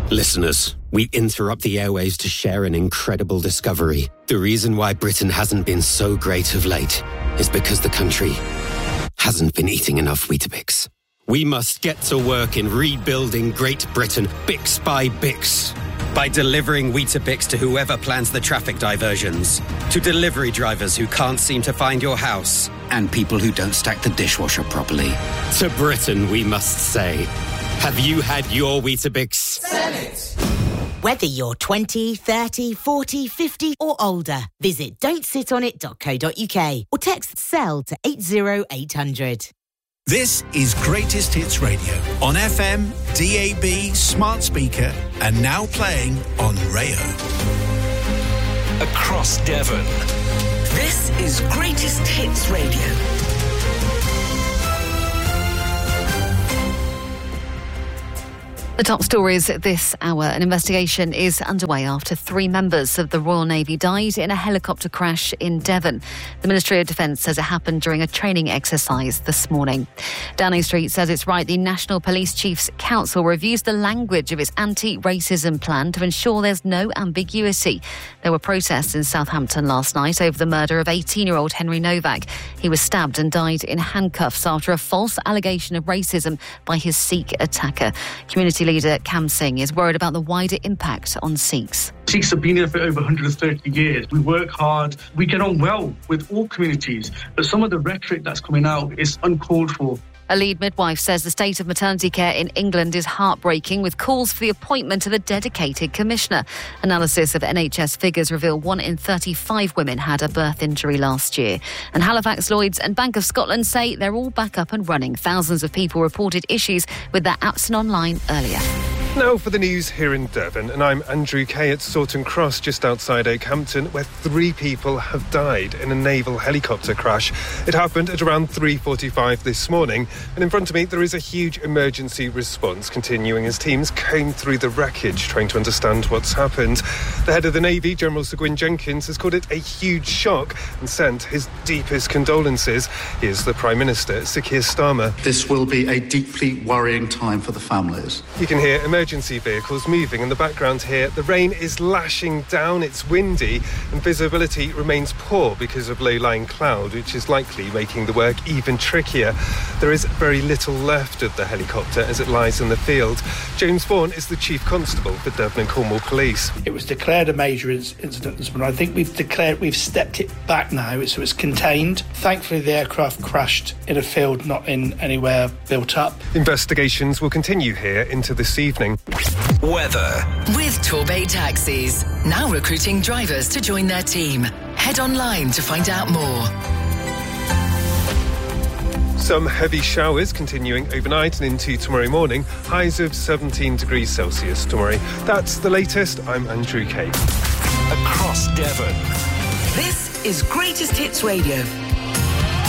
Listeners, we interrupt the airwaves to share an incredible discovery. The reason why Britain hasn't been so great of late is because the country hasn't been eating enough Weetabix. We must get to work in rebuilding Great Britain, Bix by Bix. By delivering Weetabix to whoever plans the traffic diversions, to delivery drivers who can't seem to find your house, and people who don't stack the dishwasher properly. To Britain, we must say, have you had your Weetabix? Sell it! Whether you're 20, 30, 40, 50 or older, visit don'tsitonit.co.uk or text SELL to 80800. This is Greatest Hits Radio on FM, DAB, smart speaker, and now playing on Rayo. Across Devon. This is Greatest Hits Radio. The top stories at this hour. An investigation is underway after 3 members of the Royal Navy died in a helicopter crash in Devon. The Ministry of Defence says it happened during a training exercise this morning. Downing Street says it's right the National Police Chiefs Council reviews the language of its anti-racism plan to ensure there's no ambiguity. There were protests in Southampton last night over the murder of 18-year-old Henry Novak. He was stabbed and died in handcuffs after a false allegation of racism by his Sikh attacker. Community leader Kam Singh is worried about the wider impact on Sikhs. Sikhs have been here for over 130 years. We work hard. We get on well with all communities. But some of the rhetoric that's coming out is uncalled for. A lead midwife says the state of maternity care in England is heartbreaking, with calls for the appointment of a dedicated commissioner. Analysis of NHS figures reveal 1 in 35 women had a birth injury last year. And Halifax, Lloyds and Bank of Scotland say they're all back up and running. Thousands of people reported issues with their apps and online earlier. Now for the news here in Devon, and I'm Andrew Kay at Sawton Cross, just outside Oakhampton, where 3 people have died in a naval helicopter crash. It happened at around 3:45 this morning, and in front of me there is a huge emergency response continuing as teams comb through the wreckage, trying to understand what's happened. The head of the Navy, General Sir Gwyn Jenkins, has called it a huge shock and sent his deepest condolences. Here's the Prime Minister, Sir Keir Starmer. This will be a deeply worrying time for the families. You can hear emergency vehicles moving in the background here. The rain is lashing down, it's windy, and visibility remains poor because of low-lying cloud, which is likely making the work even trickier. There is very little left of the helicopter as it lies in the field. James Vaughan is the Chief Constable for Devon and Cornwall Police. It was declared a major incident this morning. I think we've stepped it back now, so it's contained. Thankfully, the aircraft crashed in a field, not in anywhere built up. Investigations will continue here into this evening. Weather. With Torbay Taxis. Now recruiting drivers to join their team. Head online to find out more. Some heavy showers continuing overnight and into tomorrow morning. Highs of 17 degrees Celsius tomorrow. That's the latest. I'm Andrew Kay. Across Devon. This is Greatest Hits Radio.